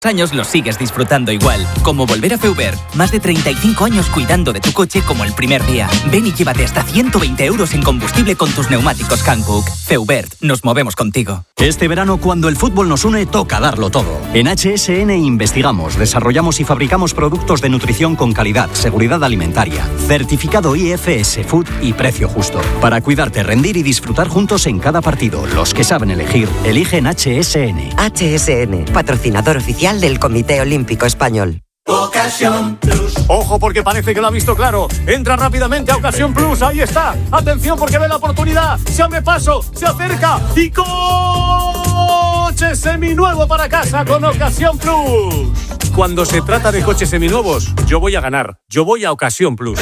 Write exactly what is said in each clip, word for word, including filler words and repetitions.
años los sigues disfrutando igual. Como volver a Feubert. Más de treinta y cinco años cuidando de tu coche como el primer día. Ven y llévate hasta ciento veinte euros en combustible con tus neumáticos Hankook. Feubert, nos movemos contigo. Este verano, cuando el fútbol nos une, toca darlo todo. En H S N investigamos, desarrollamos y fabricamos productos de nutrición con calidad, seguridad alimentaria, certificado I F S Food y precio justo. Para cuidarte, rendir y disfrutar juntos en cada partido. Los que saben elegir, eligen H S N. H S N, patrocinador oficial del Comité Olímpico Español. Ocasión Plus. Ojo, porque parece que lo ha visto claro. Entra rápidamente a Ocasión Plus. Ahí está. Atención, porque ve la oportunidad. Se abre paso, se acerca y coche seminuevo para casa con Ocasión Plus. Cuando se trata de coches seminuevos, yo voy a ganar. Yo voy a Ocasión Plus.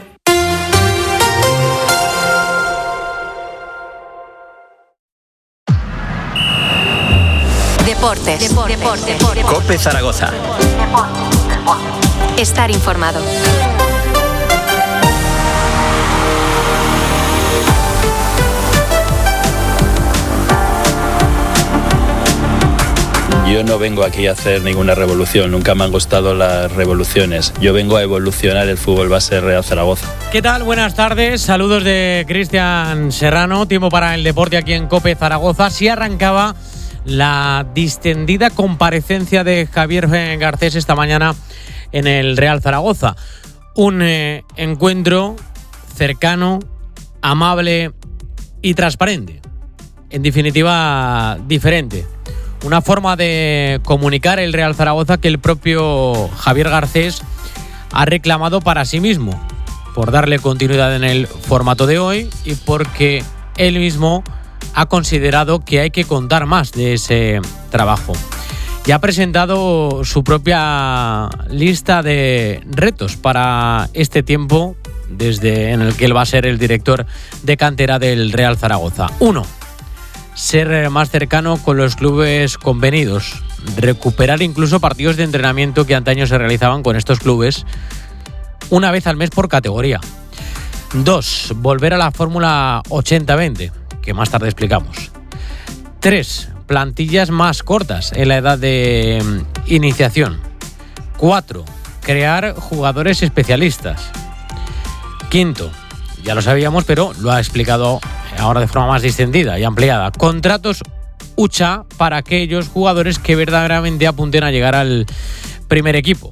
Deportes. Deportes. Deportes. Deportes. COPE Zaragoza. Estar informado. Yo no vengo aquí a hacer ninguna revolución, nunca me han gustado las revoluciones. Yo vengo a evolucionar el fútbol base Real Zaragoza. ¿Qué tal? Buenas tardes, saludos de Cristian Serrano. Tiempo para el deporte aquí en COPE Zaragoza. Si arrancaba la distendida comparecencia de Javier Garcés esta mañana en el Real Zaragoza. Un eh, encuentro cercano, amable y transparente. En definitiva, diferente. Una forma de comunicar el Real Zaragoza que el propio Javier Garcés ha reclamado para sí mismo, por darle continuidad en el formato de hoy y porque él mismo ha considerado que hay que contar más de ese trabajo. Y ha presentado su propia lista de retos para este tiempo, desde en el que él va a ser el director de cantera del Real Zaragoza. Uno, ser más cercano con los clubes convenidos, recuperar incluso partidos de entrenamiento que antaño se realizaban con estos clubes una vez al mes por categoría. Dos, volver a la fórmula ochenta veinte, que más tarde explicamos. Tres, plantillas más cortas en la edad de iniciación. Cuatro, crear jugadores especialistas. Quinto, ya lo sabíamos, pero lo ha explicado ahora de forma más distendida y ampliada. Contratos U C H A para aquellos jugadores que verdaderamente apunten a llegar al primer equipo.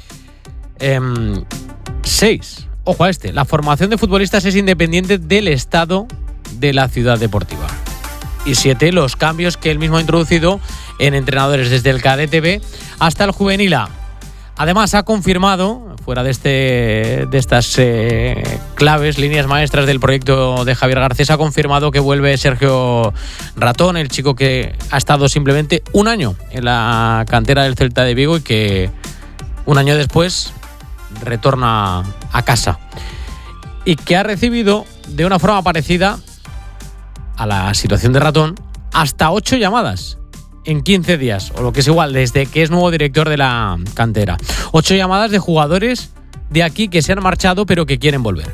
Ehm, seis, ojo a este, la formación de futbolistas es independiente del estado de la ciudad deportiva. Y siete, los cambios que él mismo ha introducido en entrenadores desde el cadete B hasta el juvenil A. Además ha confirmado, fuera de este de estas eh, claves, líneas maestras del proyecto de Javier Garcés, ha confirmado que vuelve Sergio Ratón, el chico que ha estado simplemente un año en la cantera del Celta de Vigo y que un año después retorna a casa. Y que ha recibido de una forma parecida a la situación de Ratón hasta ocho llamadas en quince días, o lo que es igual, desde que es nuevo director de la cantera. Ocho llamadas de jugadores de aquí que se han marchado pero que quieren volver.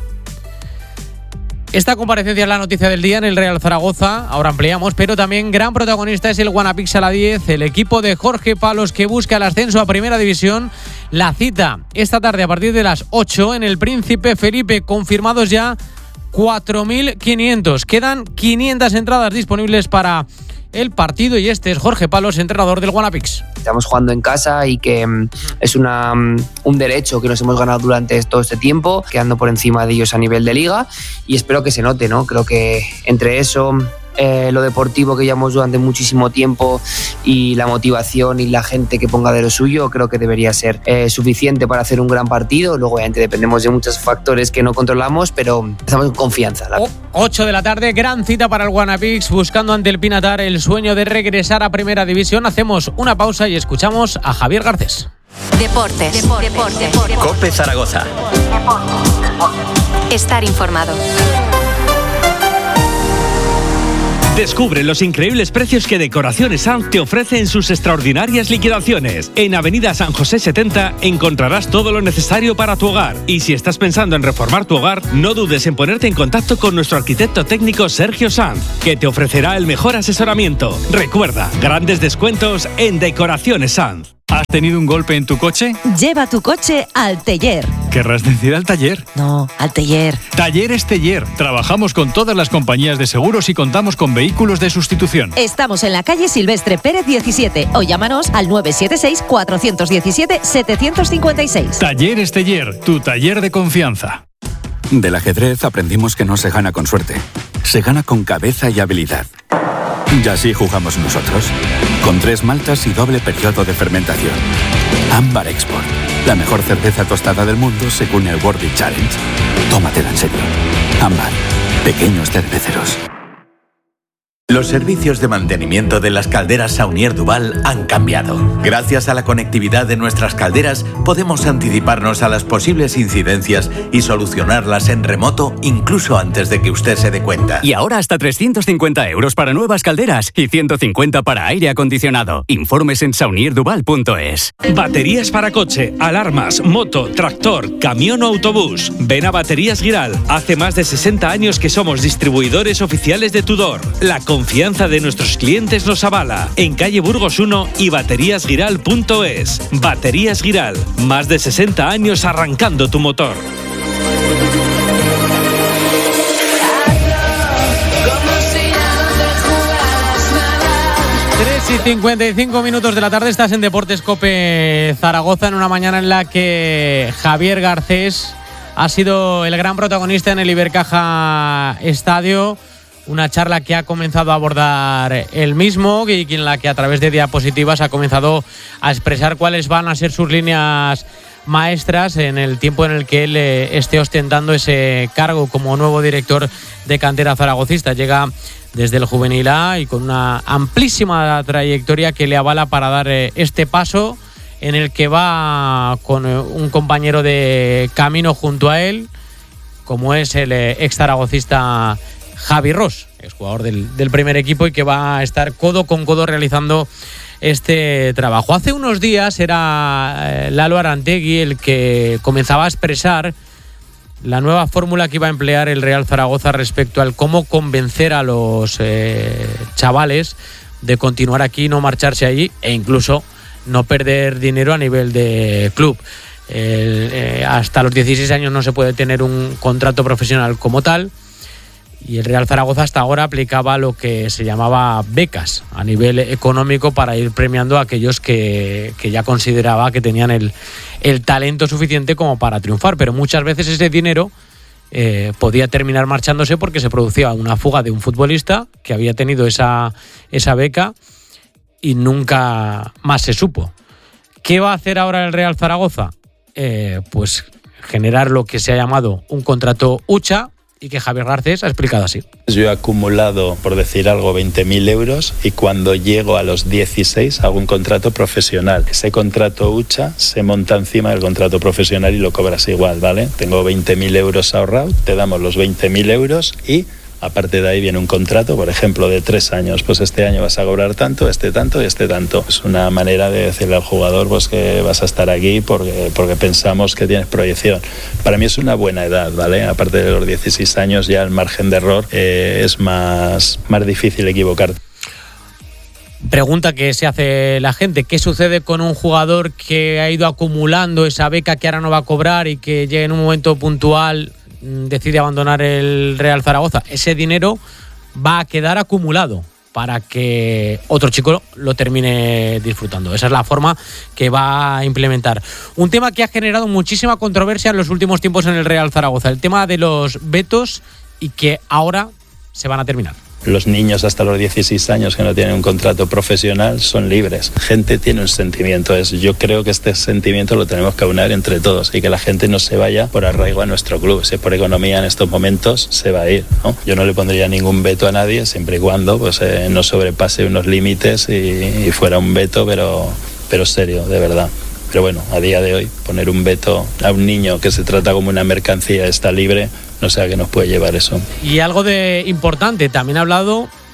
Esta comparecencia es la noticia del día en el Real Zaragoza. Ahora ampliamos, pero también gran protagonista es el Guanapix a la diez, el equipo de Jorge Palos que busca el ascenso a Primera División. La cita esta tarde a partir de las ocho en el Príncipe Felipe, confirmados ya cuatro mil quinientos. Quedan quinientas entradas disponibles para el partido y este es Jorge Palos, entrenador del Guanapix. Estamos jugando en casa y que um, es una, um, un derecho que nos hemos ganado durante todo este tiempo, quedando por encima de ellos a nivel de liga, y espero que se note, ¿no? Creo que entre eso, eh, lo deportivo que llevamos durante muchísimo tiempo y la motivación y la gente que ponga de lo suyo, creo que debería ser eh, suficiente para hacer un gran partido. Luego obviamente dependemos de muchos factores que no controlamos, pero estamos con confianza. La... O, ocho de la tarde, gran cita para el Guanapix, buscando ante el Pinatar el sueño de regresar a Primera División. Hacemos una pausa y escuchamos a Javier Garcés. Deportes. Deportes. Deportes. Deportes. COPE Zaragoza. Estar informado. Descubre los increíbles precios que Decoraciones Sanz te ofrece en sus extraordinarias liquidaciones. En Avenida San José setenta encontrarás todo lo necesario para tu hogar. Y si estás pensando en reformar tu hogar, no dudes en ponerte en contacto con nuestro arquitecto técnico Sergio Sanz, que te ofrecerá el mejor asesoramiento. Recuerda, grandes descuentos en Decoraciones Sanz. ¿Has tenido un golpe en tu coche? Lleva tu coche al taller. ¿Querrás decir al taller? No, al taller. Talleres Teller. Trabajamos con todas las compañías de seguros y contamos con vehículos de sustitución. Estamos en la calle Silvestre Pérez diecisiete o llámanos al nueve siete seis, cuatro uno siete, siete cinco seis. Talleres Teller, tu taller de confianza. Del ajedrez aprendimos que no se gana con suerte, se gana con cabeza y habilidad. Y así jugamos nosotros, con tres maltas y doble periodo de fermentación. Ámbar Export, la mejor cerveza tostada del mundo según el World Beer Challenge. Tómatela en serio. Ámbar, pequeños cerveceros. Los servicios de mantenimiento de las calderas Saunier Duval han cambiado. Gracias a la conectividad de nuestras calderas, podemos anticiparnos a las posibles incidencias y solucionarlas en remoto incluso antes de que usted se dé cuenta. Y ahora hasta trescientos cincuenta euros para nuevas calderas y ciento cincuenta para aire acondicionado. Informes en saunier duval punto es. Baterías para coche, alarmas, moto, tractor, camión o autobús. Ven a Baterías Giral. Hace más de sesenta años que somos distribuidores oficiales de Tudor. La confianza de nuestros clientes nos avala. En calle Burgos uno y baterías giral punto es. Baterías Giral. Más de sesenta años arrancando tu motor. tres y cincuenta y cinco minutos de la tarde, estás en Deportes COPE Zaragoza, en una mañana en la que Javier Garcés ha sido el gran protagonista en el Ibercaja Estadio. Una charla que ha comenzado a abordar él mismo y en la que a través de diapositivas ha comenzado a expresar cuáles van a ser sus líneas maestras en el tiempo en el que él eh, esté ostentando ese cargo como nuevo director de cantera zaragocista. Llega desde el Juvenil A y con una amplísima trayectoria que le avala para dar eh, este paso en el que va con eh, un compañero de camino junto a él, como es el eh, ex zaragocista Javi Ros, exjugador del, del primer equipo y que va a estar codo con codo realizando este trabajo. Hace unos días era eh, Lalo Arantegui el que comenzaba a expresar la nueva fórmula que iba a emplear el Real Zaragoza respecto al cómo convencer a los eh, chavales de continuar aquí, no marcharse allí e incluso no perder dinero a nivel de club. El, eh, hasta los dieciséis años no se puede tener un contrato profesional como tal. Y el Real Zaragoza hasta ahora aplicaba lo que se llamaba becas a nivel económico para ir premiando a aquellos que, que ya consideraba que tenían el, el talento suficiente como para triunfar. Pero muchas veces ese dinero eh, podía terminar marchándose porque se producía una fuga de un futbolista que había tenido esa, esa beca y nunca más se supo. ¿Qué va a hacer ahora el Real Zaragoza? Eh, pues generar lo que se ha llamado un contrato hucha, y que Javier Garcés ha explicado así. Yo he acumulado, por decir algo, veinte mil euros y cuando llego a los dieciséis hago un contrato profesional. Ese contrato hucha se monta encima del contrato profesional y lo cobras igual, ¿vale? Tengo veinte mil euros ahorrados, te damos los veinte mil euros y aparte de ahí viene un contrato, por ejemplo, de tres años. Pues este año vas a cobrar tanto, este tanto y este tanto. Es una manera de decirle al jugador pues que vas a estar aquí porque, porque pensamos que tienes proyección. Para mí es una buena edad, ¿vale? Aparte de los dieciséis años ya el margen de error eh, es más, más difícil equivocar. Pregunta que se hace la gente: ¿qué sucede con un jugador que ha ido acumulando esa beca que ahora no va a cobrar y que llega en un momento puntual, decide abandonar el Real Zaragoza? Ese dinero va a quedar acumulado para que otro chico lo termine disfrutando. Esa es la forma que va a implementar. Un tema que ha generado muchísima controversia en los últimos tiempos en el Real Zaragoza, el tema de los vetos, y que ahora se van a terminar. Los niños hasta los dieciséis años que no tienen un contrato profesional son libres. Gente tiene un sentimiento. Es, yo creo que este sentimiento lo tenemos que aunar entre todos y que la gente no se vaya por arraigo a nuestro club. Si es por economía en estos momentos, se va a ir, ¿no? Yo no le pondría ningún veto a nadie siempre y cuando pues, eh, no sobrepase unos límites y, y fuera un veto, pero, pero serio, de verdad. Pero bueno, a día de hoy, poner un veto a un niño que se trata como una mercancía, está libre, no sé a qué nos puede llevar eso. Y algo de importante, también ha hablado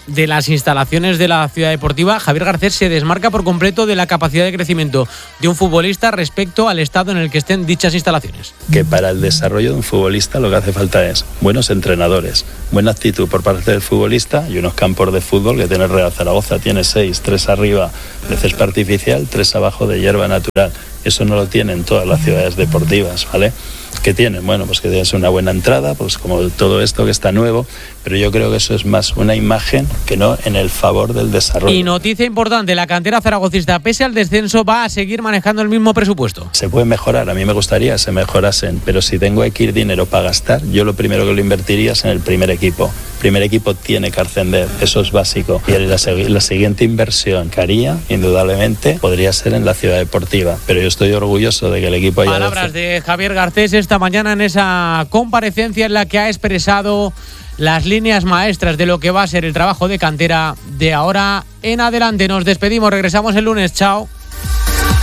de las instalaciones de la Ciudad Deportiva, Javier Garcés se desmarca por completo de la capacidad de crecimiento de un futbolista respecto al estado en el que estén dichas instalaciones. Que para el desarrollo de un futbolista lo que hace falta es buenos entrenadores, buena actitud por parte del futbolista y unos campos de fútbol que tiene el Real Zaragoza, tiene seis, tres arriba de césped artificial, tres abajo de hierba natural. Eso no lo tienen todas las ciudades deportivas, ¿vale? ¿Qué tienen? Bueno, pues que tienes una buena entrada, pues como todo esto que está nuevo, pero yo creo que eso es más una imagen que no en el favor del desarrollo. Y noticia importante, la cantera zaragocista, pese al descenso, va a seguir manejando el mismo presupuesto. Se puede mejorar, a mí me gustaría que se mejorasen, pero si tengo que ir dinero para gastar, yo lo primero que lo invertiría es en el primer equipo. El primer equipo tiene que ascender, eso es básico. Y la, la siguiente inversión que haría, indudablemente, podría ser en la Ciudad Deportiva, pero yo estoy orgulloso de que el equipo haya... Palabras de Javier Garcés esta mañana en esa comparecencia en la que ha expresado las líneas maestras de lo que va a ser el trabajo de cantera de ahora en adelante. Nos despedimos, regresamos el lunes, chao.